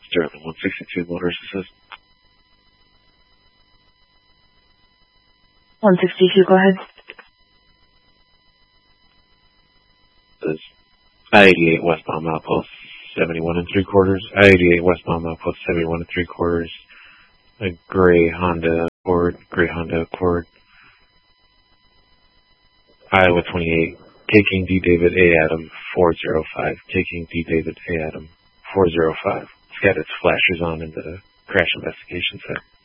Sterling 162 Motors Assist. 162, go ahead. This I-88 westbound milepost 71 3/4. I-88 westbound milepost 71 3/4. A gray Honda Accord, Iowa 28, taking D. David A. Adam 405, taking D. David A. Adam 405. It's got its flashers on in the crash investigation set.